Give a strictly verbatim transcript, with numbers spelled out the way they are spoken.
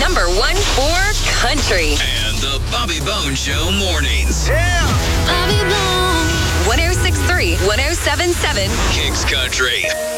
number one for country. And the Bobby Bone Show mornings. Yeah. Bobby Bone. one oh six point three, one oh seven point seven. Kicks Country.